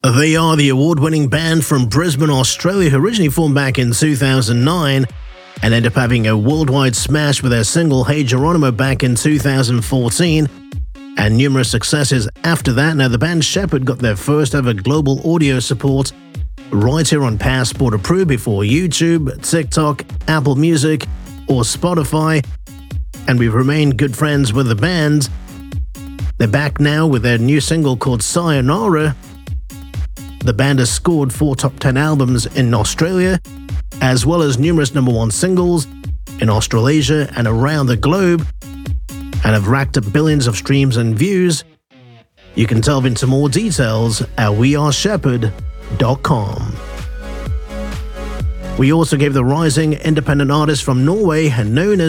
They are the award-winning band from Brisbane, Australia, who originally formed back in 2009 and ended up having a worldwide smash with their single Hey Geronimo back in 2014 and numerous successes after that. Now, the band Shepherd got their first ever global audio support right here on Passport Approved before YouTube, TikTok, Apple Music, or Spotify, and we've remained good friends with the band. They're back now with their new single called Sayonara. The band has scored 4 top 10 albums in Australia, as well as numerous #1 singles in Australasia and around the globe, and have racked up billions of streams and views. You can delve into more details at weareshepherd.com. We also gave the rising independent artist from Norway and known as